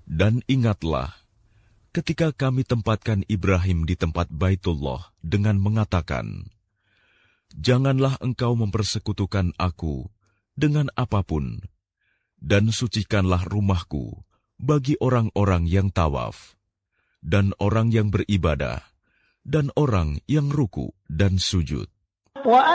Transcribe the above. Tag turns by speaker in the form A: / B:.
A: Dan ingatlah, ketika kami tempatkan Ibrahim di tempat Baitullah dengan mengatakan, "Janganlah engkau mempersekutukan aku dengan apapun, dan sucikanlah rumahku bagi orang-orang yang tawaf, dan orang yang beribadah, dan orang yang ruku dan sujud."